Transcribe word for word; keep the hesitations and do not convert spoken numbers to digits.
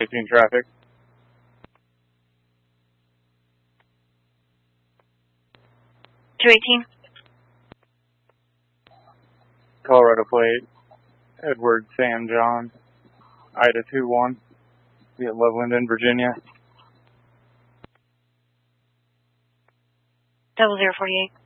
eighteen traffic. two eighteen. Colorado plate, Edward Sam John, Ida two one, be at Loveland in Virginia. Double zero forty eight.